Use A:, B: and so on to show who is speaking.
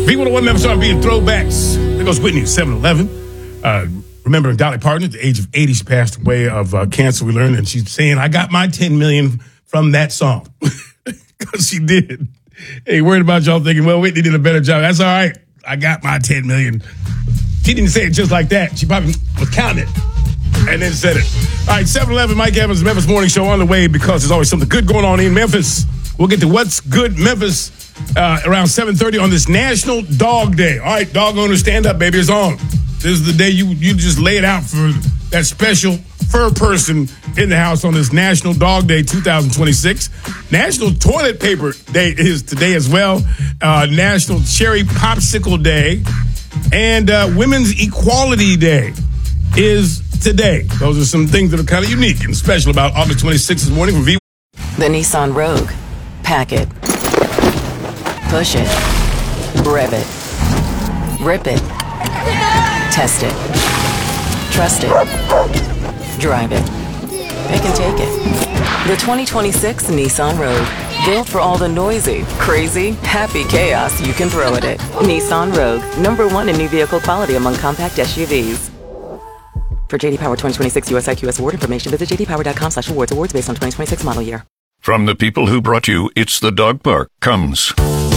A: V101 members are being throwbacks. There goes Whitney, 7-Eleven. Remembering Dolly Parton at the age of 80, she passed away of cancer, we learned, and she's saying, I got my 10 million from that song. Because she did. Hey, worried about y'all thinking, well, Whitney did a better job. That's all right. I got my 10 million. She didn't say it just like that. She probably was counting it and then said it. All right, 7-Eleven, Mike Evans, Memphis Morning Show on the way because there's always something good going on in Memphis. We'll get to What's Good Memphis around 7:30 on this National Dog Day. All right, dog owners, stand up, baby. It's on. This is the day you just lay it out for that special fur person in the house on this National Dog Day 2026. National Toilet Paper Day is today as well. National Cherry Popsicle Day. And Women's Equality Day is today. Those are some things that are kind of unique and special about August 26th this morning from V.
B: The Nissan Rogue. Pack it. Push it. Rev it. Rip it. Test it. Trust it. Drive it. Pick and take it. The 2026 Nissan Rogue. Built for all the noisy, crazy, happy chaos you can throw at it. Nissan Rogue. #1 in new vehicle quality among compact SUVs. For JD Power 2026 US IQS award information, visit jdpower.com/awards. Awards based on 2026 model year.
C: From the people who brought you It's the Dog Park comes